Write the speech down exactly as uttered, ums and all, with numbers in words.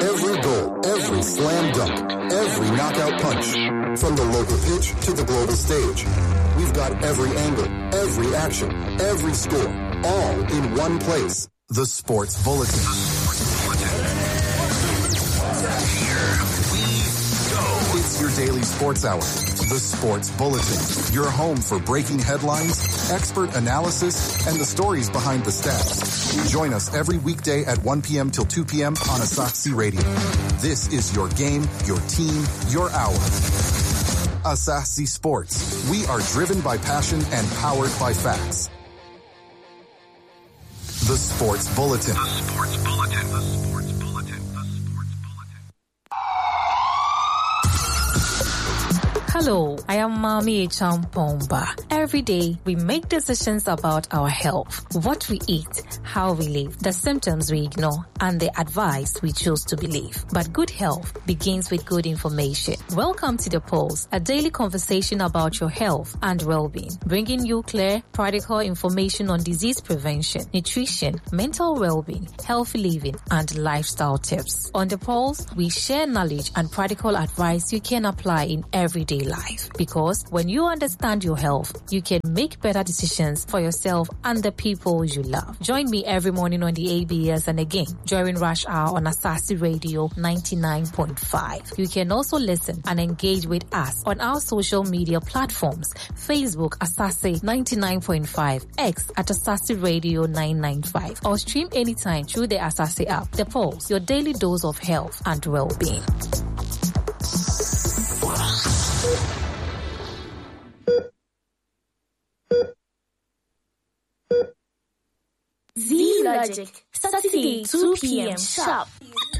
Every goal, every slam dunk, every knockout punch. From the local pitch to the global stage. We've got every angle, every action, every score, all in one place. The Sports Bulletin. The Sports Bulletin. Here we go. It's your daily sports hour. The Sports Bulletin. Your home for breaking headlines, expert analysis, and the stories behind the stats. Join us every weekday at one p.m. till two p.m. on Asaxi Radio. This is your game, your team, your hour. Asaxi Sports. We are driven by passion and powered by facts. The Sports Bulletin. The Sports Bulletin. The Sports Bulletin. The Sports Bulletin. Hello, I am Mami Champomba. Every day, we make decisions about our health, what we eat, how we live, the symptoms we ignore, and the advice we choose to believe. But good health begins with good information. Welcome to The Pulse, a daily conversation about your health and well-being, bringing you clear, practical information on disease prevention, nutrition, mental well-being, healthy living, and lifestyle tips. On The Pulse, we share knowledge and practical advice you can apply in everyday life. Because when you understand your health, you can make better decisions for yourself and the people you love. Join me every morning on the A B S and again during rush hour on Asaxi Radio ninety-nine point five. You can also listen and engage with us on our social media platforms: Facebook Asaxi ninety-nine point five, X at Asaxi Radio nine nine five, or stream anytime through the Asaxi app. The Pulse, your daily dose of health and well-being. Z Logic, Saturday two p.m. sharp.